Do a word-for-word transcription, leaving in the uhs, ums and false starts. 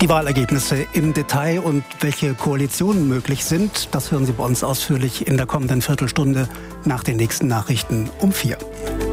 Die Wahlergebnisse im Detail und welche Koalitionen möglich sind, das hören Sie bei uns ausführlich in der kommenden Viertelstunde nach den nächsten Nachrichten um vier.